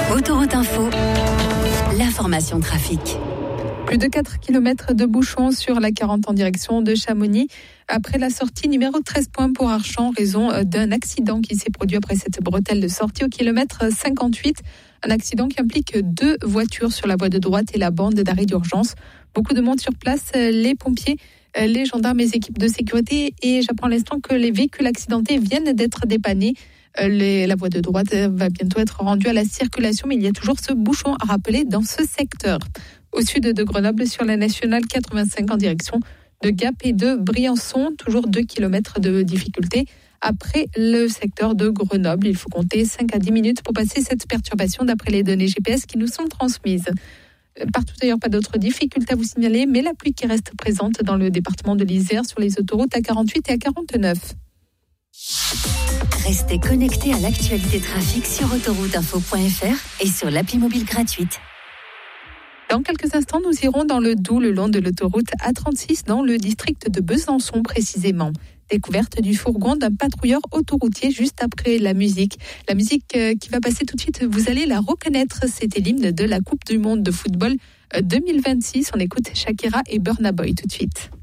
Autoroute Info, l'information trafic. Plus de 4 km de bouchons sur la 40 en direction de Chamonix. Après la sortie numéro 13 points pour Archamps, raison d'un accident qui s'est produit après cette bretelle de sortie au kilomètre 58. Un accident qui implique 2 voitures sur la voie de droite et la bande d'arrêt d'urgence. Beaucoup de monde sur place, les pompiers, les gendarmes et les équipes de sécurité. Et j'apprends à l'instant que les véhicules accidentés viennent d'être dépannés. La voie de droite va bientôt être rendue à la circulation, mais il y a toujours ce bouchon à rappeler dans ce secteur. Au sud de Grenoble, sur la nationale 85 en direction de Gap et de Briançon, toujours 2 km de difficulté. Après le secteur de Grenoble, il faut compter 5 à 10 minutes pour passer cette perturbation d'après les données GPS qui nous sont transmises. Partout ailleurs, pas d'autres difficultés à vous signaler, mais la pluie qui reste présente dans le département de l'Isère sur les autoroutes A48 et A49. Restez connectés à l'actualité trafic sur autorouteinfo.fr et sur l'appli mobile gratuite. Dans quelques instants, nous irons dans le Doubs, le long de l'autoroute A36, dans le district de Besançon précisément. Découverte du fourgon d'un patrouilleur autoroutier juste après la musique. La musique qui va passer tout de suite, vous allez la reconnaître. C'était l'hymne de la Coupe du Monde de football 2026. On écoute Shakira et Burna Boy tout de suite.